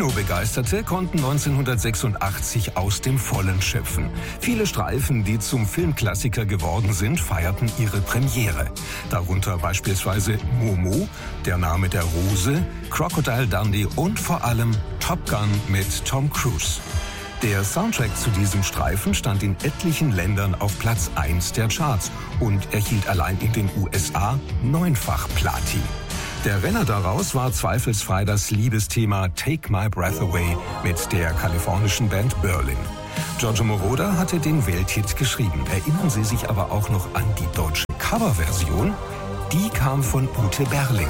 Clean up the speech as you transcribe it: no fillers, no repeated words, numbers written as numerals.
Kinobegeisterte konnten 1986 aus dem Vollen schöpfen. Viele Streifen, die zum Filmklassiker geworden sind, feierten ihre Premiere. Darunter beispielsweise Momo, Der Name der Rose, Crocodile Dundee und vor allem Top Gun mit Tom Cruise. Der Soundtrack zu diesem Streifen stand in etlichen Ländern auf Platz 1 der Charts und erhielt allein in den USA 9-fach Platin. Der Renner daraus war zweifelsfrei das Liebesthema Take My Breath Away mit der kalifornischen Band Berlin. Giorgio Moroder hatte den Welthit geschrieben. Erinnern Sie sich aber auch noch an die deutsche Coverversion? Die kam von Ute Berling.